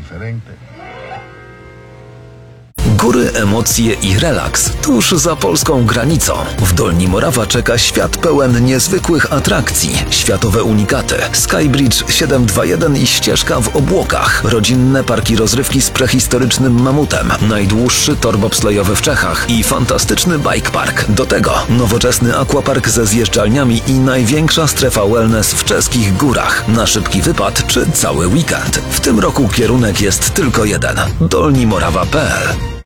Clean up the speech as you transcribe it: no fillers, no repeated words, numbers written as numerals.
diferente. Góry, emocje i relaks tuż za polską granicą. W Dolni Morawa czeka świat pełen niezwykłych atrakcji, światowe unikaty, Skybridge 721 i ścieżka w obłokach, rodzinne parki rozrywki z prehistorycznym mamutem, najdłuższy tor bobslejowy w Czechach i fantastyczny bike park. Do tego nowoczesny aquapark ze zjeżdżalniami i największa strefa wellness w czeskich górach. Na szybki wypad czy cały weekend. W tym roku kierunek jest tylko jeden: dolnimorawa.pl.